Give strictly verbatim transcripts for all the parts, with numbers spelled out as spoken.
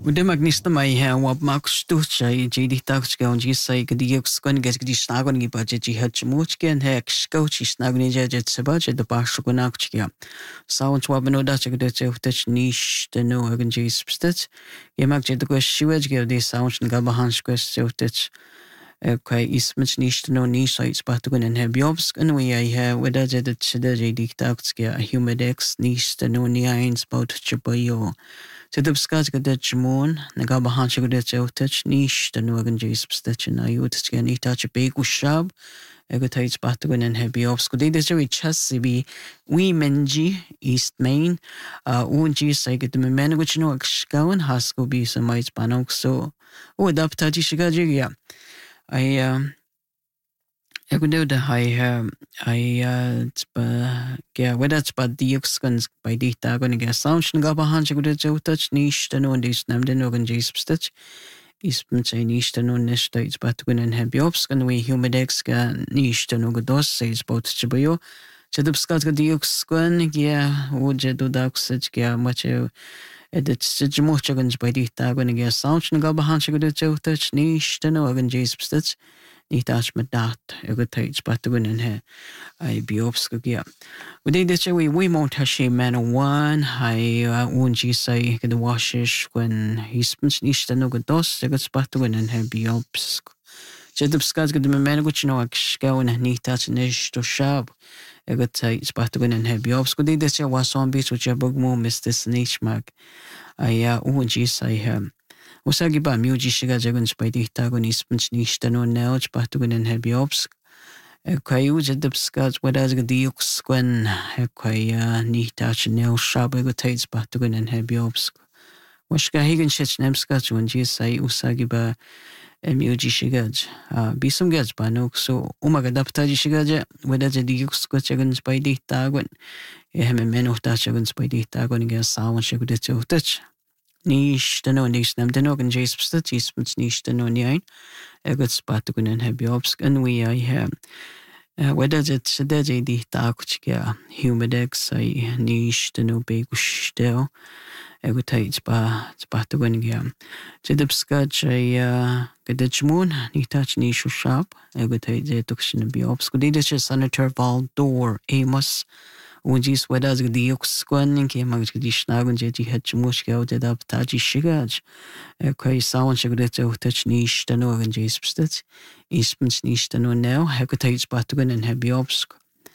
ودمك نستمعيها وبمقصدوش جيدي تاكسكا جي ساي كدي يكسكون جات كدي شناغون جي باجي جي هاتشموش كان هيك شكوتشي شناغوني جا جات سباجي دباشكوناكتشكيا ساونش وابنو داتش كدي تشوفتش نيش تنو اغن جي سبستت يماك جي دكوش شويج جي دي ساونش نغابهانش كوش تشوفتش كاي اسمش نيش تنو نيش سايتس باتكون انها بيوبسك انو يايها ودا جدت شدا جي دي تاكسكيا هيوميدكس نيش تنو نياينز بوت تشبايو تدبسكات قد تجمون نقابة هانش قد تجوتش نيش تنوغن جيس بستتشن ايو تسكياني تاج بيك والشاب اگه تايز باتگون انها بيوبس قد ايدا جوي تشاسي بي وي منجي ايست مين اون جيس اي قد ممانو قد اكشكاون هاسكو بي سمايز بانوك سو او داب تاجي شكا جيغيا اي اگه دو ده هاي هاي تبا كيا ودا تبا ديوكس كنز باي دي تاغون كيا ساونش نقابا هانش قد جوتش نيش تنو ديس نمدن وغن جيس بستتش اسمتشي نيش تنو نشتا يتبا تقون انها بيوبس كن وي هيوميدكس كا نيش تنو قدوس سيز بوت تشبيو تدبسكات قد ديوكس كن كيا وجدو داكسج كيا ماتشو ادت تجموه چگنج باي دي تاغون كيا ساونش نقابا هانش قد جوتش نيش تنو وغن جيس بستتش نيتاش مدات اگه تايج باتگون انها اي بيوبس كيا ودي دي تشوي وي مونت هاشي مانو وان هاي ونجي ساي كده واشش كون هيسمش نيشتنو قدوس اگه تباتگون انها بيوبس جدب سكات قد ممانو قد نو اكشكاون نيتاش نشتو شاب اگه تايج باتگون انها بيوبس ودي دي تشوي واسوان بيس وجابقمو مستس نيشماك اي ونجي ساي وساقي با ميوجي شغا جاگن سباي دي تاغون اسمش نيشتنو ناوج باتگون انها بيوبس كايو جدب سكات وداز ديوكس كون كاي نيتاش نيو شاب اگه تايز باتگون انها بيوبس وشكا هيگن شچ نمسكات ونجي ساي وساقي با ميوجي شغاج بيسم گاج بانوك سو وماغا دابتاجي شغاجا وداز ديوكس كو جاگن سباي دي تاغون اهم منو تاش جاگن سباي دي تاغون گا ساون شغو دي تشوتش نيش تنو نيش نمدنو گن جيس بستت يسمت نيش تنو نياين اگه تباتگون انها بيوبس انوي ايها ودازت شداجي دي تاكوش كيا هيوميدكس اي نيش تنو بيكوش تاو اگه تايج با تباتگون كيا جدبسكات اي قد جمون نيتاش نيشو شاب اگه تايج تكشن بيوبس قديدش سنتر فالدور ايموس ونجيس وداز ديوكس كون كي ما قديش ناغن جي جي هتشموش كاو داب تاجي شيغاج كاي ساون شغدت او تاج نيش تنو غن جيس بستت اسمش نيش تنو ناو هكو تايج باتگون انها بيوبس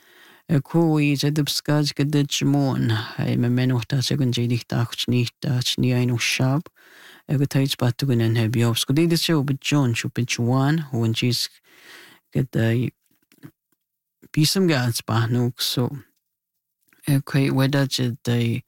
كوي جدب سكاج قد جمون هاي ممنو تاج غن جي دي تاخش نيش تاج نياينو الشاب هكو تايج باتگون انها بيوبس قديد شو بجون شو بجوان ونجيس قد بيسم قاعد بانوك سو كوي ودا جدي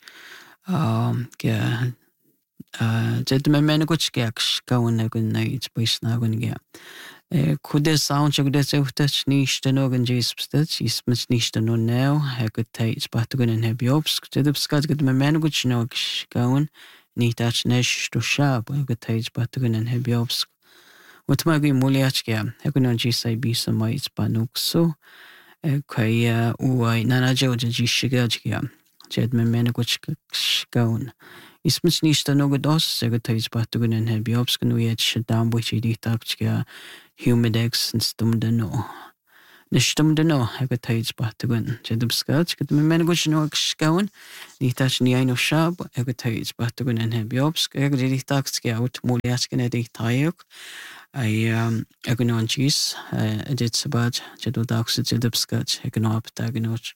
كا جد ممنو كوش كاكش كون نغن نايت بيس نغن كا كودا ساون شغدا سوفتش نيش تنو غن جيس بستش يسمش نيش تنو ناو هكو تايت باتگون انها بيوبس جدب سكات قد ممنو كوش نوكش كون نيتاش نش تو شاب هكو تايت باتگون انها بيوبس وتماغي مولياش كا هكو نو جيساي بيسا مايت بانوكسو كاي واي نانا جو جي شغاج كيا جد ممنو كوش كون اسمش نيش تنو قدوس اگه تايز باتگون انها بيوبس كنو يد شدام بوشي دي تاكش كيا هيوميدكس نستم دنو نشتم دنو اگه تايز باتگون جد بسكاج كد ممنو كوش نو اكش كون نيتاش نياينو شاب اگه تايز باتگون انها بيوبس اگه دي تاكش كيا اوت مولياش كنا دي تايوك اي اگه نو انجيس اديت سباج جدو داكس جد بسكاج اگه نو ابتاگنوش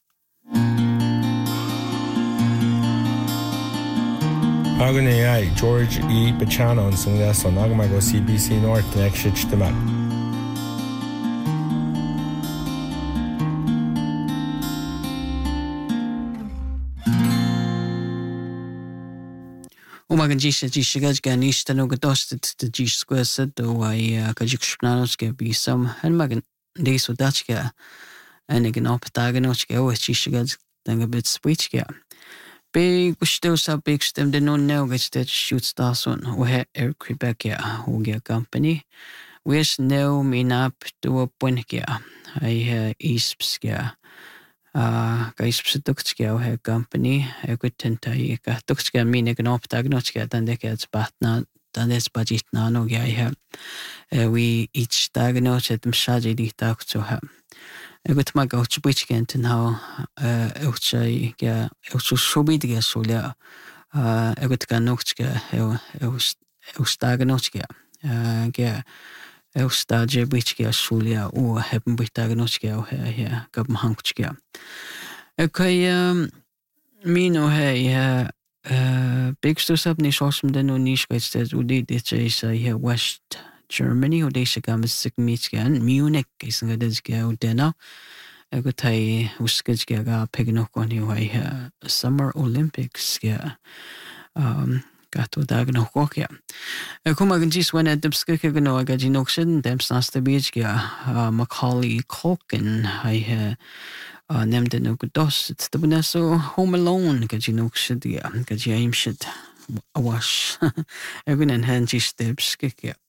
Agan A I, George E. Bachano and some guests on Agamago C B C North next shit to map. وما جيش جيش شجاج كان يشتنو قدوش تجيش سكوسد وهاي كجيك شبنانوش كا بيسم هل ما كان ديسو داتش كا أنا كنا بتاعنوش كا هو جيش شجاج تانغ بيت سبيتش كا بيك وشتو سا بيك شتم دنو نو جيش شوت ستاسون وها إير كويبك يا هو جا كامباني ويش نو ميناب تو بوين كا هاي إيسبس كا Uh, guys produktiga he company e gutenta I ka tuktiga mine gnop dagnotiga dan de ke batna dan des budget na no ga he we each dagnot et mshaji di tak to ha e gut ma go chbichgen ten ha e uchai ga e uchu shubidiga sulia e gut ga noktiga e e ustagnotiga ga Eustaje Bichkia Sulia or Hebben Bitagnochia here, Gabmanchkia. Okay, um, Mino hey, uh, big stuff up nish awesome then no niche guys says, Udi ditches here West Germany, or they shagam sigmitskan, Munich is a deskia dinner. A good tie Uskitskia Pignok on you here, Summer Olympics, yeah. Um, Gato dagno kokja. Kuma gandis when at dubskika gano agajinoxin, dem snasta beachgia, Macaulay Culkin, I uh, named the no dos, it's the Benesso Home Alone, gajinoxidia, gajaim shit, a wash. Egan and Henji steps, kikia.